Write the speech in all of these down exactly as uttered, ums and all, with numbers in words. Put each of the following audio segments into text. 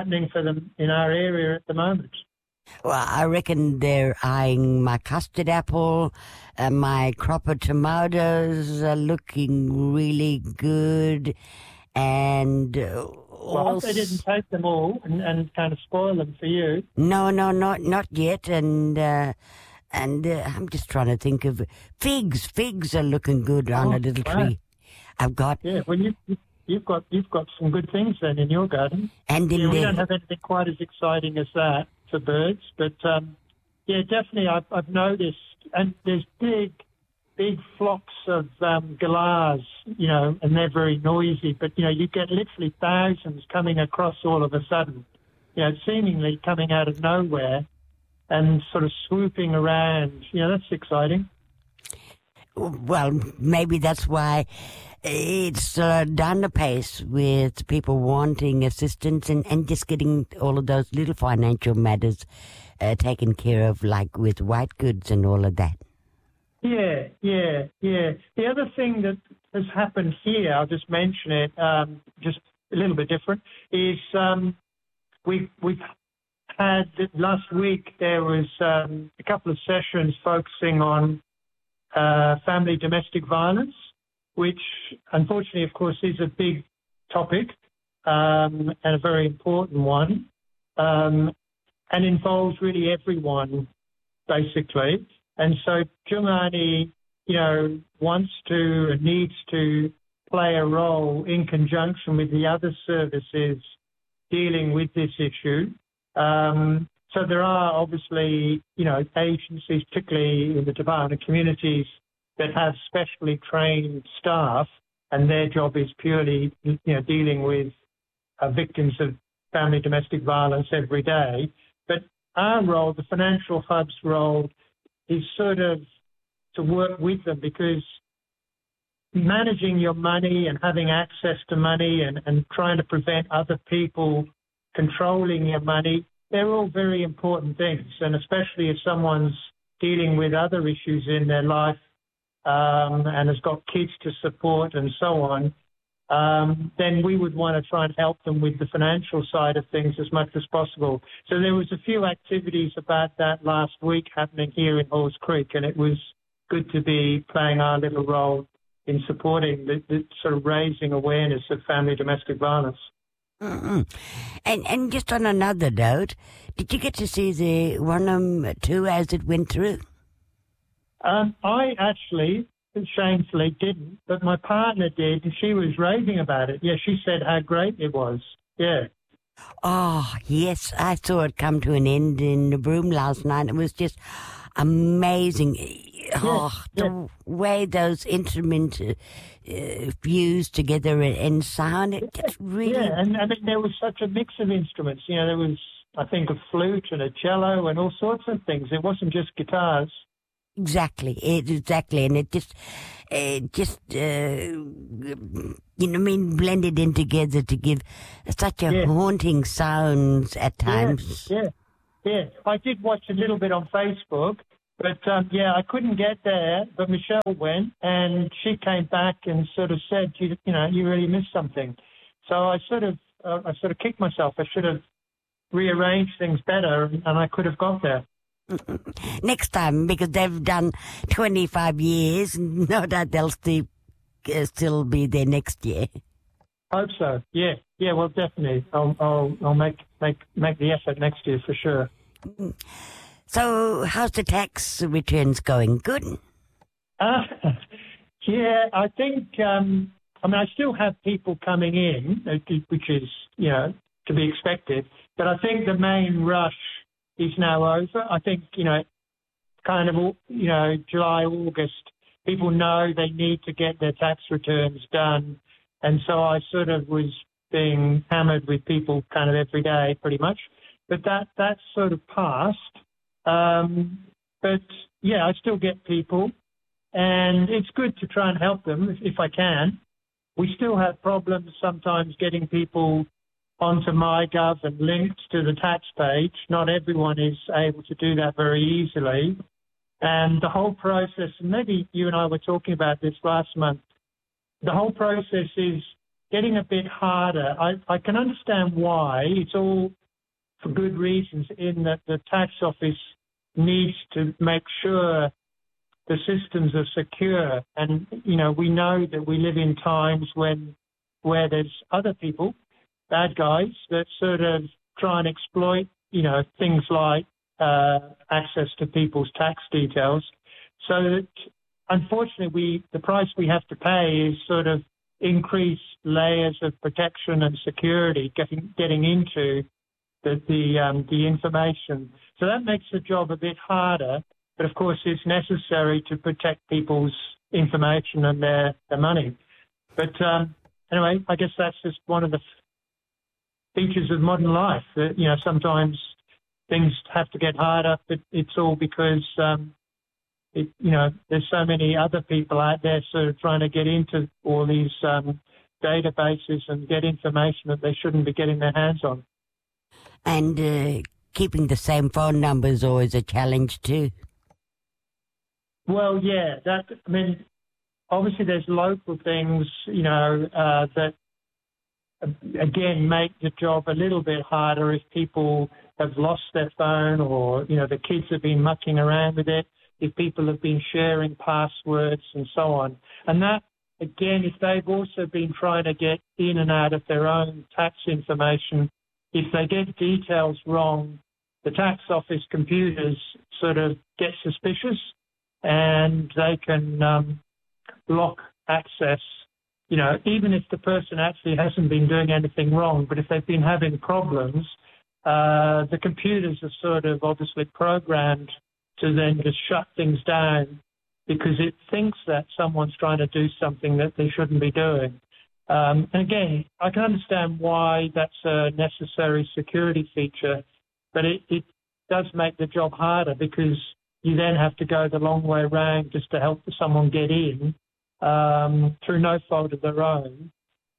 happening for them in our area at the moment? Well, I reckon they're eyeing my custard apple, uh, my crop of tomatoes are looking really good, and uh, Well, I hope they didn't take them all and, and kind of spoil them for you. No, no, not not yet, and uh, and uh, I'm just trying to think of figs. Figs are looking good on Oh, a little wow. tree. I've got Yeah, well, you, you- you've got you've got some good things then in your garden. and in Yeah, we the don't have anything quite as exciting as that for birds, but um, yeah, definitely I've, I've noticed, and there's big, big flocks of um, galahs, you know, and they're very noisy, but you know, you get literally thousands coming across all of a sudden, you know, seemingly coming out of nowhere and sort of swooping around. You know, that's exciting. well, maybe that's why it's uh, down the pace with people wanting assistance and, and just getting all of those little financial matters uh, taken care of, like with white goods and all of that. Yeah, yeah, yeah. The other thing that has happened here, I'll just mention it, um, just a little bit different, is um, we've, we've had, last week there was um, a couple of sessions focusing on uh, family domestic violence, which unfortunately, of course, is a big topic um, and a very important one, um, and involves really everyone, basically. And so Jungani, you know, wants to and needs to play a role in conjunction with the other services dealing with this issue. Um, so there are obviously, you know, agencies, particularly in the Department of Communities, that have specially trained staff, and their job is purely, you know, dealing with uh, victims of family domestic violence every day. But our role, the Financial Hub's role, is sort of to work with them, because managing your money and having access to money and, and trying to prevent other people controlling your money, they're all very important things. And especially if someone's dealing with other issues in their life um, and has got kids to support and so on, um, then we would want to try and help them with the financial side of things as much as possible. So there was a few activities about that last week happening here in Halls Creek, and it was good to be playing our little role in supporting the, the sort of raising awareness of family domestic violence. Mm-mm. And and just on another note, did you get to see the one two as it went through? Um, I actually, shamefully, didn't, but my partner did, and she was raving about it. Yeah, she said how great it was. Yeah. Oh, yes, I saw it come to an end in the Broome last night. It was just amazing. Oh, yeah. the way those instruments uh, uh, fused together and, and sound, it just really... Yeah, and I mean, there was such a mix of instruments. You know, there was, I think, a flute and a cello and all sorts of things. It wasn't just guitars. Exactly, it, exactly, and it just, it just, uh, you know, I mean, blended in together to give such a Yeah. haunting sound at times. Yeah, yeah, yeah. I did watch a little bit on Facebook, but um, yeah, I couldn't get there. But Michelle went, and she came back and sort of said, you, you know, you really missed something. So I sort of, uh, I sort of kicked myself. I should have rearranged things better, and I could have got there. Next time, because they've done twenty-five years, no doubt they'll still, uh, still be there next year. Hope so. Yeah, yeah. Well, definitely. I'll, I'll, I'll make, make, make the effort next year for sure. So, how's the tax returns going? Good. Uh, yeah, I think. Um, I mean, I still have people coming in, which is, you know, to be expected. But I think the main rush is now over. I think, you know, kind of, you know, July, August, people know they need to get their tax returns done. And so I sort of was being hammered with people kind of every day, pretty much. But that, that's sort of passed. Um, but, yeah, I still get people. And it's good to try and help them if, if I can. We still have problems sometimes getting people onto MyGov and linked to the tax page. Not everyone is able to do that very easily. And the whole process, and maybe you and I were talking about this last month, the whole process is getting a bit harder. I, I can understand why. It's all for good reasons in that the tax office needs to make sure the systems are secure. And, you know, we know that we live in times when where there's other people, bad guys, that sort of try and exploit, you know, things like uh, access to people's tax details. So that, unfortunately, we the price we have to pay is sort of increased layers of protection and security getting getting into the the, um, the information. So that makes the job a bit harder, but of course it's necessary to protect people's information and their, their money. But um, anyway, I guess that's just one of the features of modern life, that, you know, sometimes things have to get harder, but it's all because, um, it, you know, there's so many other people out there sort of trying to get into all these um, databases and get information that they shouldn't be getting their hands on. And uh, keeping the same phone number is always a challenge too. Well, yeah, that, I mean, obviously there's local things, you know, uh, that, uh, again, make the job a little bit harder if people have lost their phone or, you know, the kids have been mucking around with it, if people have been sharing passwords and so on. And that, again, if they've also been trying to get in and out of their own tax information, if they get details wrong, the tax office computers sort of get suspicious and they can um, block access, you know, even if the person actually hasn't been doing anything wrong. But if they've been having problems, uh, the computers are sort of obviously programmed to then just shut things down because it thinks that someone's trying to do something that they shouldn't be doing. Um, and again, I can understand why that's a necessary security feature, but it, it does make the job harder because you then have to go the long way around just to help someone get in um, through no fault of their own.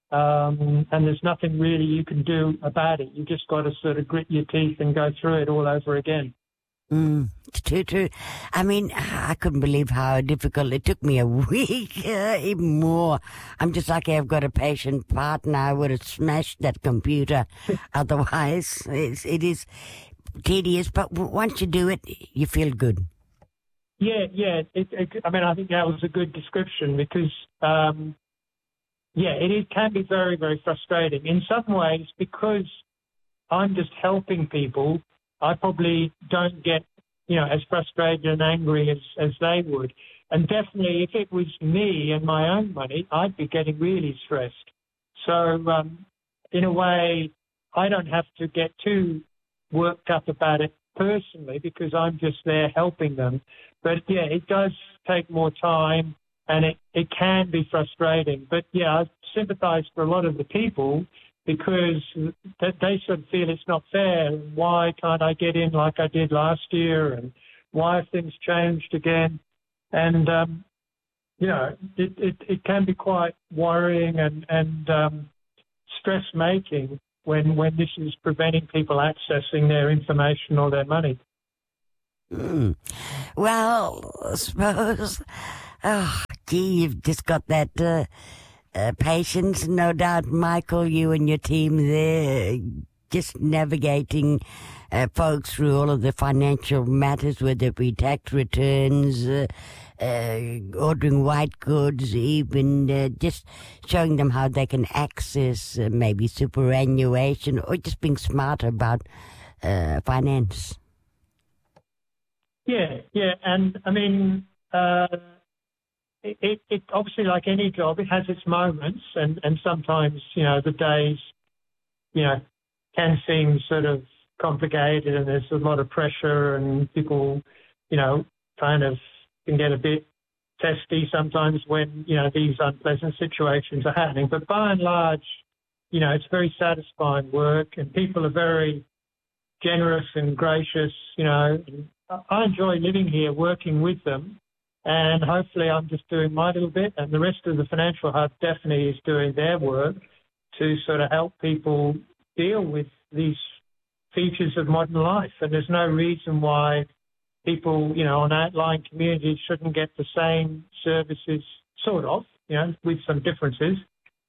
Um, and there's nothing really you can do about it. You just got to sort of grit your teeth and go through it all over again. Mm, true, true. I mean, I couldn't believe how difficult it took me a week, uh, even more. I'm just lucky I've got a patient partner. I would have smashed that computer. Otherwise, it's, it is tedious, but once you do it, you feel good. Yeah, yeah. It, it, I mean, I think that was a good description because, um, yeah, it, it can be very, very frustrating. In some ways, because I'm just helping people, I probably don't get, you know, as frustrated and angry as, as they would. And definitely if it was me and my own money, I'd be getting really stressed. So um, in a way, I don't have to get too worked up about it personally because I'm just there helping them. But yeah, it does take more time and it, it can be frustrating. But yeah, I sympathize for a lot of the people because they sort of feel it's not fair. Why can't I get in like I did last year? And why have things changed again? And, um, you know, it, it, it can be quite worrying and, and um, stress-making when, when this is preventing people accessing their information or their money. Mm. Well, I suppose, oh, gee, you've just got that... Uh, Uh, patience, no doubt, Michael, you and your team there, just navigating uh, folks through all of the financial matters, whether it be tax returns, uh, uh, ordering white goods, even uh, just showing them how they can access uh, maybe superannuation or just being smarter about uh, finance. Yeah, yeah, and I mean... Uh... It, it, it obviously, like any job, it has its moments, and, and sometimes, you know, the days, you know, can seem sort of complicated, and there's a lot of pressure, and people, you know, kind of can get a bit testy sometimes when, you know, these unpleasant situations are happening. But by and large, you know, it's very satisfying work, and people are very generous and gracious, you know. And I enjoy living here, working with them. And hopefully I'm just doing my little bit, and the rest of the Financial Hub definitely is doing their work to sort of help people deal with these features of modern life. And there's no reason why people, you know, on outlying communities shouldn't get the same services, sort of, you know, with some differences.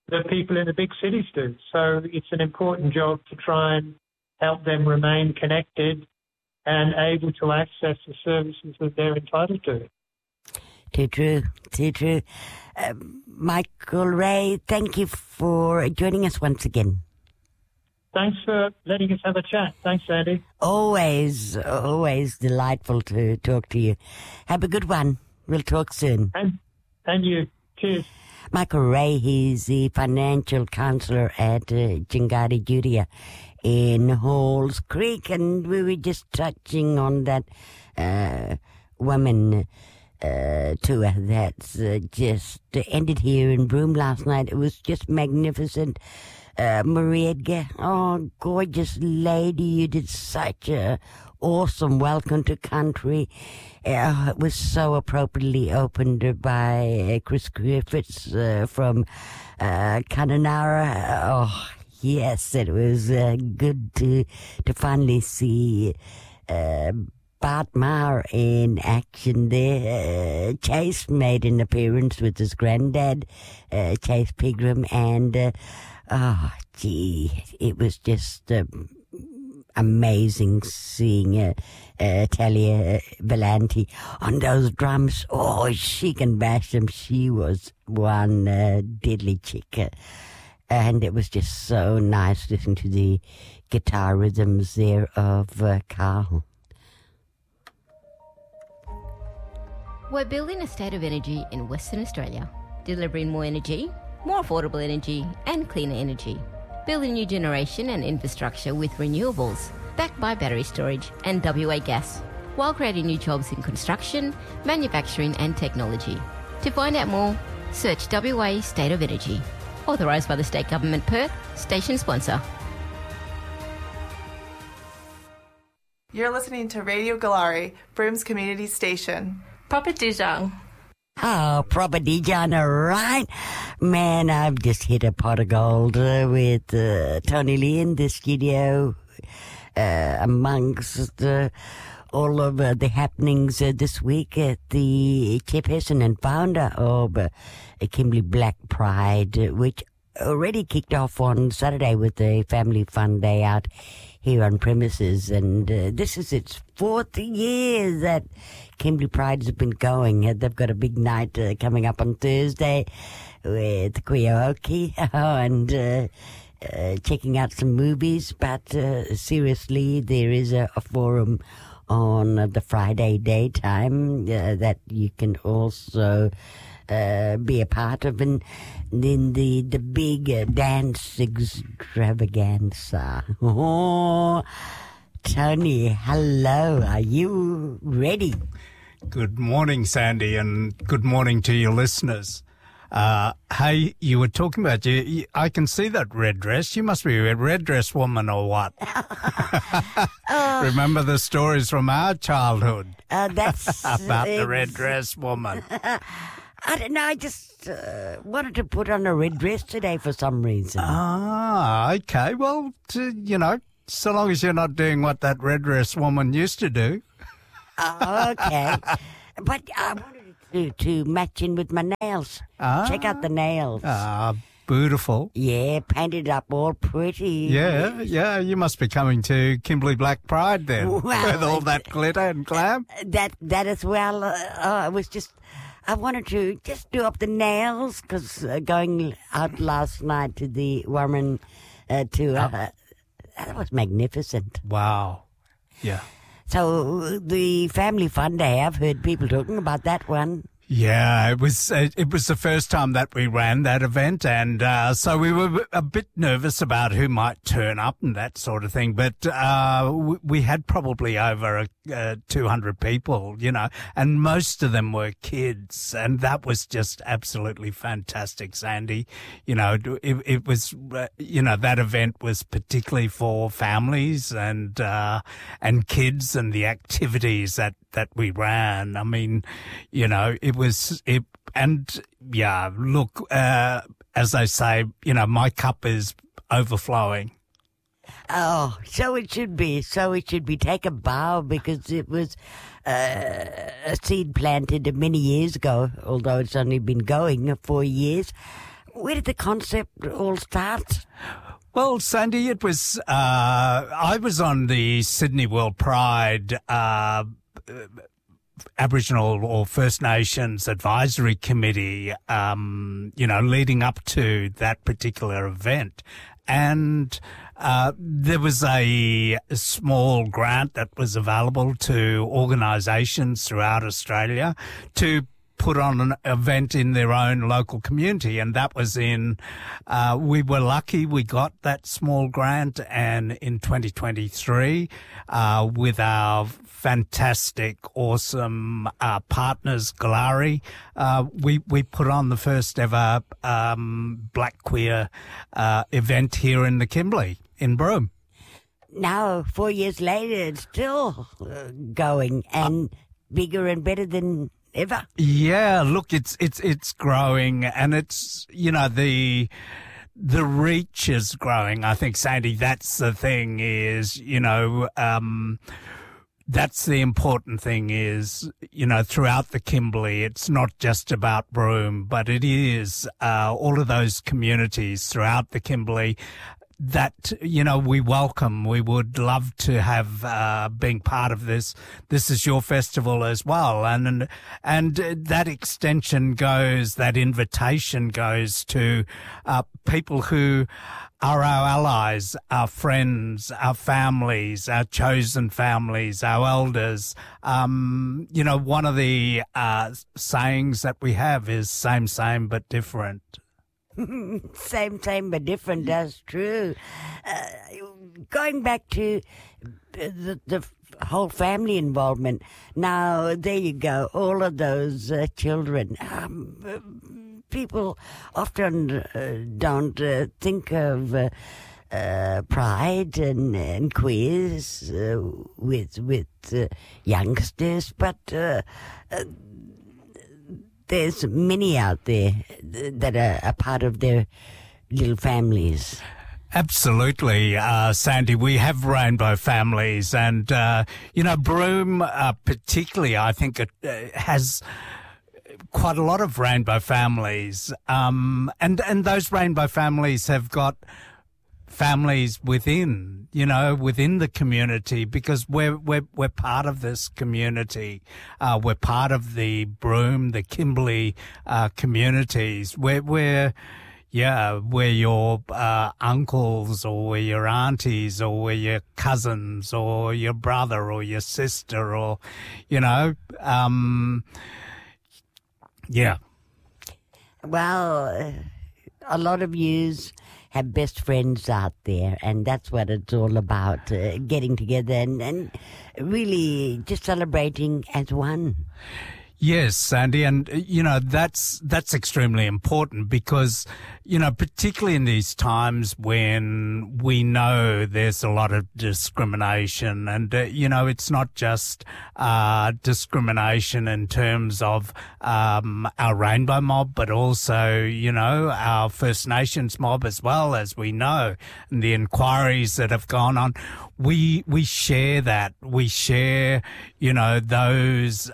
that people in the big cities do. So it's an important job to try and help them remain connected and able to access the services that they're entitled to. Too true, too true. Uh, Michael Ray, thank you for joining us once again. Thanks for letting us have a chat. Thanks, Andy. Always, always delightful to talk to you. Have a good one. We'll talk soon. And, and you. Cheers. Michael Ray, he's the financial counsellor at uh, Jingari Judea in Halls Creek, and we were just touching on that uh, woman uh, tour that's uh, just ended here in Broome last night. It was just magnificent. Uh, Marie Edgar, oh, gorgeous lady, you did such a awesome welcome to country. Uh, it was so appropriately opened by uh, Chris Griffiths uh, from uh, Kununurra. Oh, yes, it was uh, good to to finally see uh, Bart Maher in action there. Uh, Chase made an appearance with his granddad, uh, Chase Pigram, and uh, oh, gee, it was just uh, amazing seeing uh, uh, Talia Valenti on those drums. Oh, she can bash them. She was one uh, deadly chick. Uh, and it was just so nice listening to the guitar rhythms there of uh, Carl. We're building a state of energy in Western Australia, delivering more energy, more affordable energy and cleaner energy. Building new generation and infrastructure with renewables, backed by battery storage and W A gas, while creating new jobs in construction, manufacturing and technology. To find out more, search W A State of Energy. Authorised by the State Government Perth, station sponsor. You're listening to Radio Galari, Broome's community station. Papa Dijang. Oh, proper D J, all right. Man, I've just hit a pot of gold uh, with uh, Tony Lee in the studio uh, amongst uh, all of uh, the happenings uh, this week at the chairperson and founder of uh, Kimberley Black Pride, uh, which already kicked off on Saturday with the Family Fun Day out here on premises, and uh, this is its fourth year that Kimberley Pride has been going. Uh, they've got a big night uh, coming up on Thursday with Kuyaoki and uh, uh, checking out some movies, but uh, seriously, there is a, a forum on uh, the Friday daytime uh, that you can also Uh, be a part of, and then the the big uh, dance extravaganza. Oh, Tony, hello. Are you ready? Good morning, Sandy, and good morning to your listeners. Uh, hey, you were talking about you, you. I can see that red dress. You must be a red dress woman or what? uh, Remember the stories from our childhood uh, that's about uh, the red dress woman. I don't know, I just uh, wanted to put on a red dress today for some reason. Ah, okay. Well, t- you know, so long as you're not doing what that red dress woman used to do. Oh, okay. But I wanted to, to match in with my nails. Ah. Check out the nails. Ah, beautiful. Yeah, painted up all pretty. Yeah, yeah, you must be coming to Kimberley Black Pride then, Well, with all that glitter and glam. That, that as well. Uh, uh, it was just... I wanted to just do up the nails because uh, going out last night to the Warman uh, tour, uh, that was magnificent. Wow. Yeah. So the Family Fun Day, I've heard people talking about that one. Yeah, it was uh, it was the first time that we ran that event, and uh, so we were a bit nervous about who might turn up and that sort of thing. But uh, we, we had probably over uh, two hundred people, you know, and most of them were kids, and that was just absolutely fantastic, Sandy. You know, it, it was, uh, you know, that event was particularly for families and uh, and kids, and the activities that. that we ran. I mean, you know, it was, it, and yeah, look, uh, as they say, you know, my cup is overflowing. Oh, so it should be. So it should be. Take a bow, because it was uh, a seed planted many years ago, although it's only been going four years. Where did the concept all start? Well, Sandy, it was, uh, I was on the Sydney World Pride, uh, Aboriginal or First Nations Advisory Committee, um, you know, leading up to that particular event. And uh, there was a, a small grant that was available to organisations throughout Australia to put on an event in their own local community. And that was in, uh, we were lucky we got that small grant. And in twenty twenty-three, uh, with our fantastic, awesome uh, partners, Galari, uh, we, we put on the first ever um, Black Queer uh, event here in the Kimberley, in Broome. Now, four years later, it's still uh, going and uh, bigger and better than ever. Yeah, look, it's it's it's growing, and it's, you know, the the reach is growing. I think, Sandy, that's the thing is, you know, um, that's the important thing is, you know, throughout the Kimberley, it's not just about Broome, but it is uh, all of those communities throughout the Kimberley that, you know, we welcome. We would love to have uh, being part of this. This is your festival as well. And, and that extension goes, that invitation goes to uh, people who are our allies, our friends, our families, our chosen families, our elders. Um, you know, one of the uh, sayings that we have is same, same, but different. Same, same, but different. That's true. Uh, going back to the, the whole family involvement. Now, there you go. All of those uh, children. Um, people often uh, don't uh, think of uh, uh, pride and, and queers uh, with with uh, youngsters, but. Uh, uh, There's many out there that are a part of their little families. Absolutely, uh, Sandy. We have rainbow families, and uh, you know, Broome, uh, particularly, I think it uh, has quite a lot of rainbow families, um, and and those rainbow families have got families within, you know, within the community, because we're we're we're part of this community. Uh, we're part of the Broome, the Kimberley uh, communities. We're we're yeah, we're your uh, uncles, or we're your aunties, or we're your cousins, or your brother, or your sister, or you know, um, yeah. Well, a lot of yous have best friends out there, and that's what it's all about, uh, getting together and, and really just celebrating as one. Yes, Sandy, and, you know, that's that's extremely important because, you know, particularly in these times when we know there's a lot of discrimination and, uh, you know, it's not just uh, discrimination in terms of um, our rainbow mob, but also, you know, our First Nations mob as well, as we know, and the inquiries that have gone on. We we share that. We share, you know, those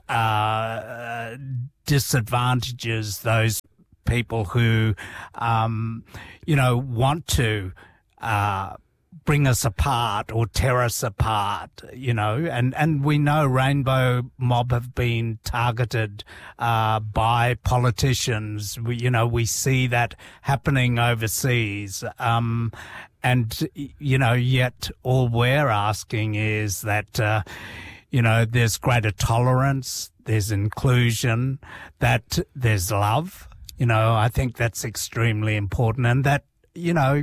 uh, disadvantages, those people who, um, you know, want to uh, bring us apart or tear us apart, you know, and, and we know Rainbow Mob have been targeted uh, by politicians. We, you know, we see that happening overseas. Um, and, you know, yet all we're asking is that, uh, you know, there's greater tolerance, there's inclusion, that there's love. You know, I think that's extremely important, and that, you know,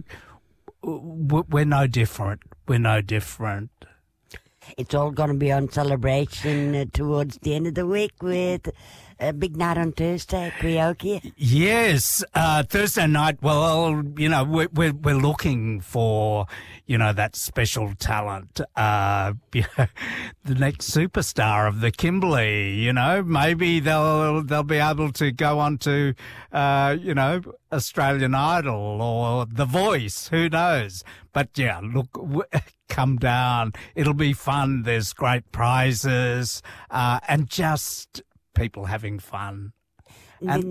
we're no different. We're no different. It's all going to be on celebration uh, towards the end of the week with a big night on Thursday, karaoke. Yes, uh, Thursday night. Well, you know, we're, we're we're looking for, you know, that special talent, uh, the next superstar of the Kimberley. You know, maybe they'll they'll be able to go on to, uh, you know, Australian Idol or The Voice. Who knows? But yeah, look, come down. It'll be fun. There's great prizes, uh, and just people having fun. And then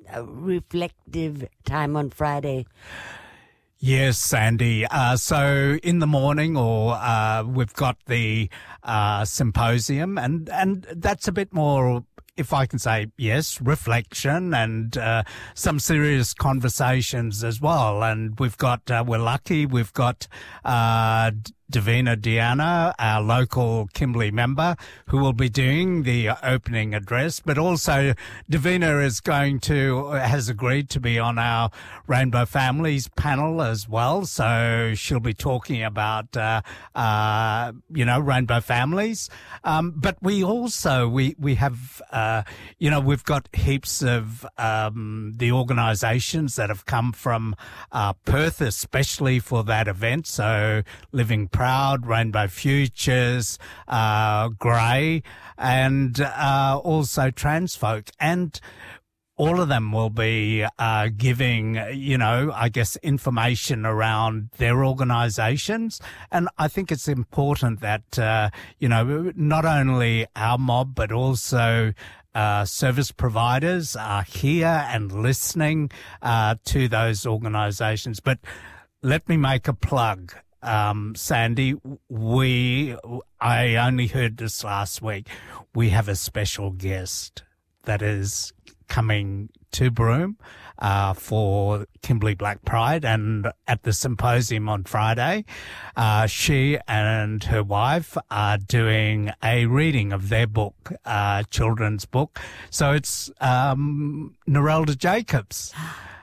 a reflective time on Friday. Yes, Sandy. Uh, so in the morning, or uh, we've got the uh, symposium, and and that's a bit more, if I can say, yes, reflection and uh, some serious conversations as well. And we've got, uh, we're lucky, we've got uh, Davina Diana, our local Kimberley member, who will be doing the opening address, but also Davina is going to, has agreed to be on our Rainbow Families panel as well. So she'll be talking about, uh, uh, you know, Rainbow Families. Um, but we also, we, we have, uh, you know, we've got heaps of, um, the organisations that have come from, uh, Perth, especially for that event. So Living Proud, Rainbow Futures, uh, Grey, and uh, also Transfolk. And all of them will be uh, giving, you know, I guess, information around their organisations. And I think it's important that, uh, you know, not only our mob, but also Uh, service providers are here and listening uh, to those organisations. But let me make a plug. Um, Sandy, we, I only heard this last week, we have a special guest that is coming to Broome uh, for Kimberley Black Pride, and at the symposium on Friday, uh, she and her wife are doing a reading of their book, uh, children's book. So it's um, Narelda Jacobs.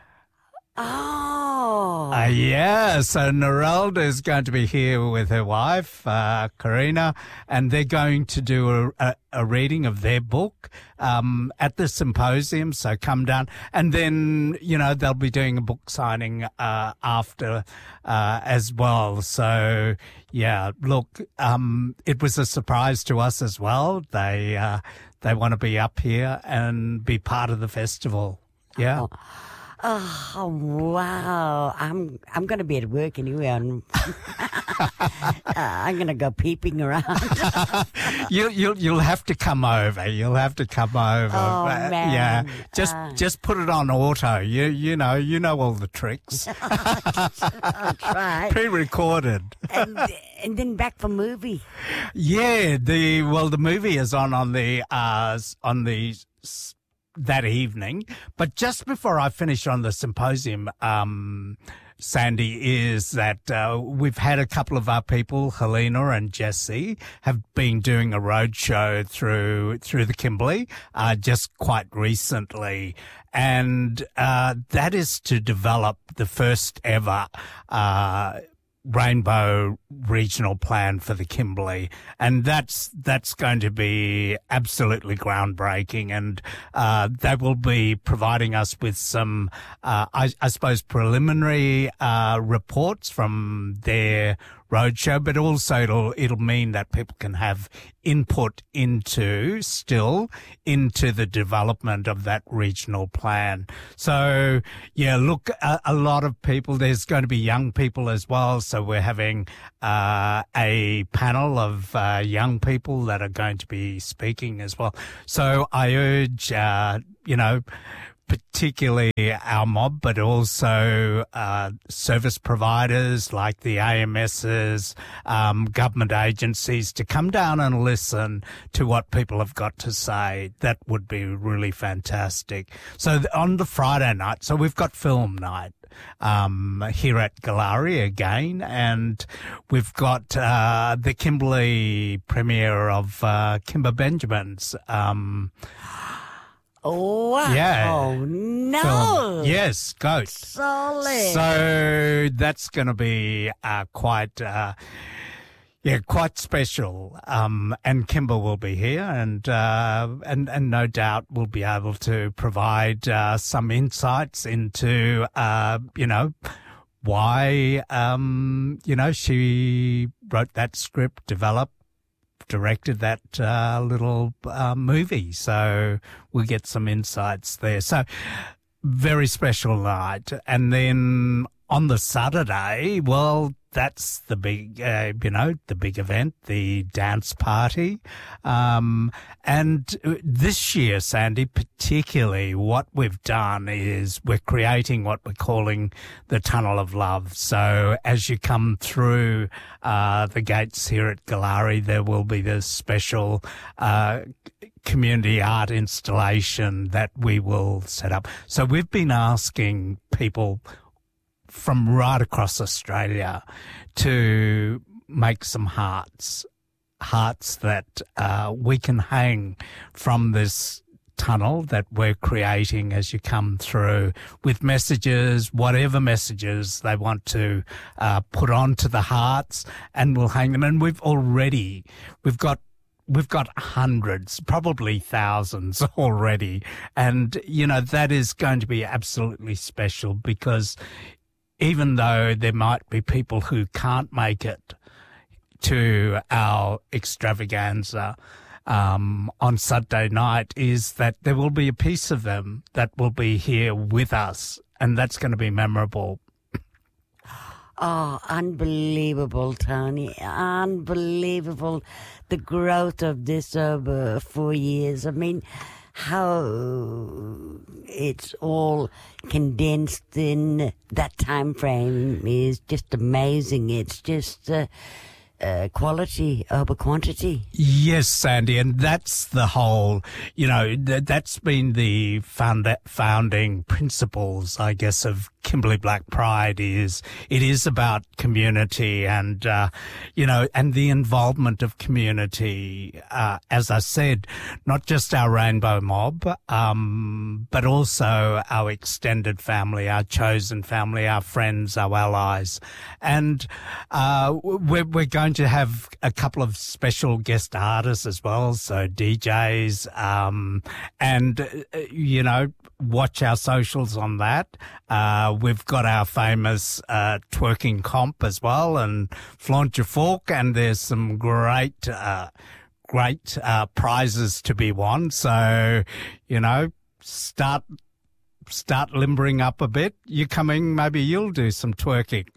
Oh. Uh, yeah, so Narelda is going to be here with her wife, uh, Karina, and they're going to do a, a, a reading of their book um, at the symposium, so come down. And then, you know, they'll be doing a book signing uh, after uh, as well. So, yeah, look, um, it was a surprise to us as well. They, uh, they want to be up here and be part of the festival. Yeah. Oh. Oh wow! I'm I'm going to be at work anyway. I'm, uh, I'm going to go peeping around. you you'll you'll have to come over. You'll have to come over. Oh Uh, man! Yeah, just Uh. just put it on auto. You you know you know all the tricks. I'll try. Pre-recorded. and, and then back for movie. Yeah, the well the movie is on on the uh on the. that evening. But just before I finish on the symposium, um, Sandy, is that uh, we've had a couple of our people, Helena and Jesse, have been doing a roadshow through through the Kimberley uh, just quite recently. And uh, that is to develop the first ever uh Rainbow Regional Plan for the Kimberley, and that's that's going to be absolutely groundbreaking. And uh, they will be providing us with some, uh, I, I suppose, preliminary uh, reports from their roadshow, but also it'll it'll mean that people can have input into still into the development of that regional plan. So yeah, look, a, a lot of people. There's going to be young people as well. So we're having uh, a panel of uh, young people that are going to be speaking as well. So I urge, uh, you know, particularly our mob, but also uh, service providers like the A M Ss, um, government agencies, to come down and listen to what people have got to say. That would be really fantastic. So th- on the Friday night, so we've got film night um, here at Galari again, and we've got uh, the Kimberley premiere of uh, Kimber Benjamin's um Oh, wow. Yeah. Oh, no. film. Yes, Goat. Solid. So that's going to be uh, quite, uh, yeah, quite special. Um, and Kimber will be here, and uh, and and no doubt we'll be able to provide uh, some insights into, uh, you know, why, um, you know, she wrote that script, developed, directed that uh, little uh, movie. So we'll get some insights there. So very special night. And then on the Saturday, well, that's the big, uh, you know, the big event, the dance party. Um, and this year, Sandy, particularly what we've done is we're creating what we're calling the Tunnel of Love. So as you come through uh, the gates here at Galari, there will be this special uh, community art installation that we will set up. So we've been asking people from right across Australia to make some hearts, hearts that uh, we can hang from this tunnel that we're creating as you come through, with messages, whatever messages they want to uh, put onto the hearts, and we'll hang them. And we've already, we've got We've got hundreds, probably thousands already. And, you know, that is going to be absolutely special, because even though there might be people who can't make it to our extravaganza um, on Saturday night, is that there will be a piece of them that will be here with us, and that's going to be memorable. Oh, unbelievable, Tony. Unbelievable. The growth of this over four years. I mean, how it's all condensed in that time frame is just amazing. It's just uh, uh, quality over quantity. Yes, Sandy, and that's the whole, you know, th- that's been the found- founding principles, I guess, of Kimberley Black Pride. Is it is about community and, uh, you know, and the involvement of community. Uh, as I said, not just our rainbow mob, um, but also our extended family, our chosen family, our friends, our allies. And, uh, we're, we're going to have a couple of special guest artists as well. So D Js, um, and, uh, you know, watch our socials on that. Uh, we've got our famous uh, twerking comp as well, and flaunt your fork, and there's some great, uh, great uh, prizes to be won. So, you know, start start limbering up a bit. You coming? Maybe you'll do some twerking.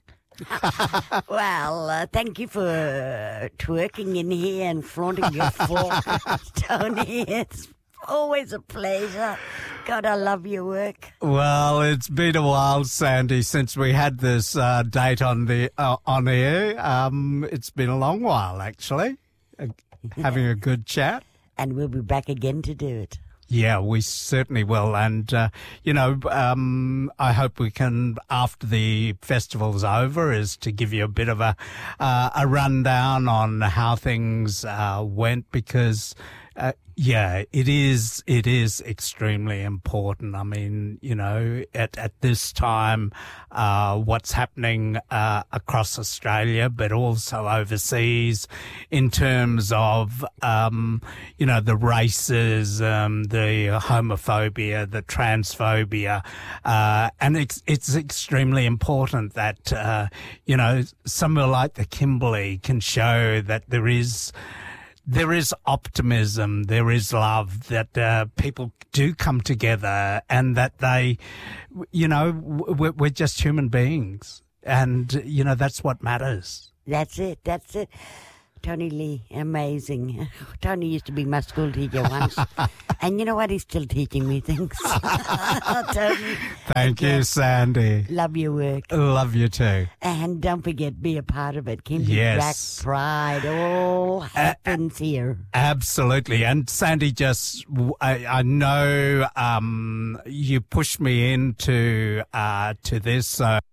Well, uh, thank you for uh, twerking in here and flaunting your fork, Tony. It's always a pleasure. God, I love your work. Well, it's been a while, Sandy, since we had this uh, date on the uh, on air. Um, it's been a long while, actually, uh, having a good chat. And we'll be back again to do it. Yeah, we certainly will. And, uh, you know, um, I hope we can, after the festival's over, is to give you a bit of a, uh, a rundown on how things uh, went, because, uh, yeah, it is, it is extremely important. I mean, you know, at, at this time, uh, what's happening, uh, across Australia, but also overseas in terms of, um, you know, the racism, the homophobia, the transphobia, uh, and it's, it's extremely important that, uh, you know, somewhere like the Kimberley can show that there is, There is optimism, there is love, that uh, people do come together, and that they, you know, we're, we're just human beings. And, you know, that's what matters. That's it, that's it. Tony Lee, amazing. Tony used to be my school teacher once. And you know what? He's still teaching me things. Tony, Thank you, Sandy. love your work. Love you too. And don't forget, be a part of it. Kimberley Yes. Black Pride all happens here. Absolutely. And Sandy, just, I, I know um, you pushed me into uh, to this, so